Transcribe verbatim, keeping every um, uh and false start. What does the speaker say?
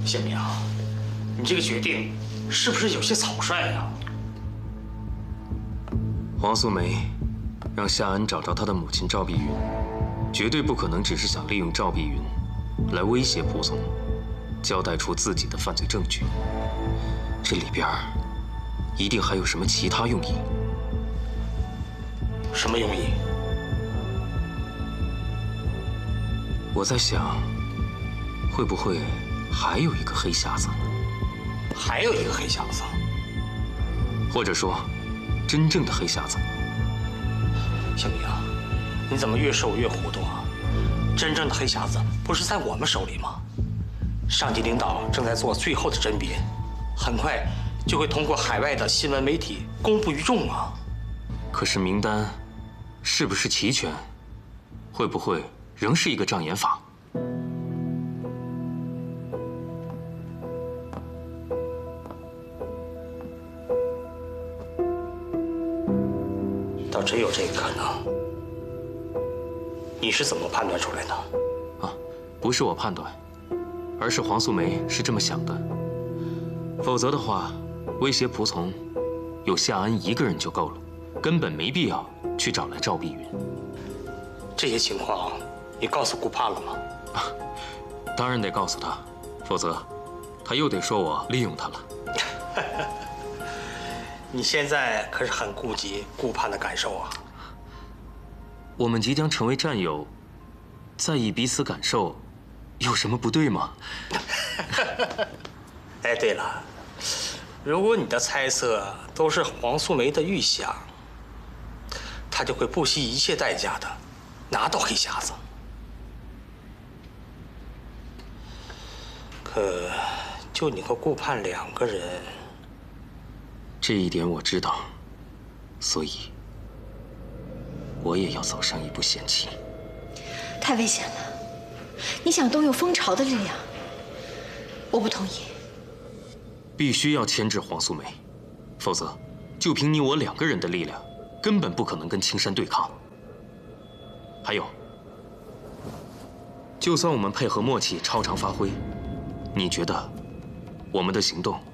谢明，你这个决定是不是有些草率呀？ 黄素梅让夏安找着她的母亲赵碧云，绝对不可能只是想利用赵碧云来威胁蒲总，交代出自己的犯罪证据。这里边一定还有什么其他用意。 什么用意？ 我在想，会不会还有一个黑匣子？ 还有一个黑匣子， 或者说，真正的黑匣子？ 小明啊，你怎么越说越糊涂啊？真正的黑匣子不是在我们手里吗？上级领导正在做最后的甄别，很快就会通过海外的新闻媒体公布于众啊。 可是名单是不是齐全？会不会仍是一个障眼法？ 倒真有这个可能。你是怎么判断出来的？ 啊，不是我判断，而是黄素梅是这么想的。否则的话，威胁仆从有夏安一个人就够了，根本没必要去找来赵碧云。 这些情况你告诉顾盼了吗？ 啊，当然得告诉他，否则他又得说我利用他了。 你现在可是很顾及顾盼的感受啊。 我们即将成为战友，在意彼此感受，有什么不对吗？ 哎，对了，如果你的猜测都是黄素梅的预想，她就会不惜一切代价的拿到黑匣子。可就你和顾盼两个人， 这一点我知道，所以我也要走上一步险棋。 太危险了！你想动用蜂巢的力量，我不同意。 必须要牵制黄素梅，否则，就凭你我两个人的力量，根本不可能跟青山对抗。还有，就算我们配合默契超常发挥，你觉得我们的行动